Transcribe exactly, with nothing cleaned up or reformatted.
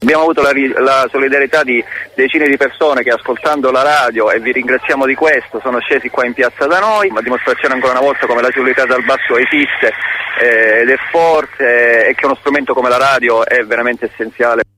Abbiamo avuto la, la solidarietà di decine di persone che, ascoltando la radio, e vi ringraziamo di questo, sono scesi qua in piazza da noi, a dimostrazione ancora una volta come la solidarietà dal basso esiste eh, ed è forte, e che uno strumento come la radio è veramente essenziale.